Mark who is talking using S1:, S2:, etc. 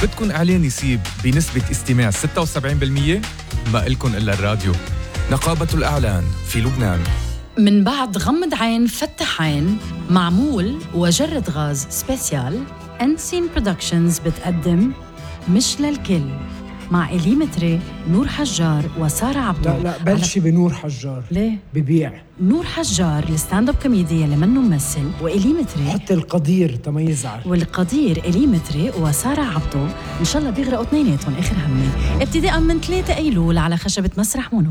S1: بدكن إعلان يسيب بنسبة استماع 76%؟ ما إلكن إلا الراديو. نقابة الإعلان في لبنان.
S2: من بعد غمض عين فتح عين، معمول وجرد غاز سبيسيال، أنسين برودكشنز بتقدم مش للكل مع إليمتري، نور حجار وسارة عبدو.
S3: لا بلشي بنور حجار.
S2: ليه؟
S3: ببيع
S2: نور حجار الستاند اب كوميدي اللي منه ممثل، وإليمتري
S3: حط القدير تما يزعل،
S2: والقدير إليمتري وسارة عبدو. إن شاء الله بيغرقوا اثنيناتهم آخر همي، ابتداء من 3 أيلول على خشبة مسرح مونو.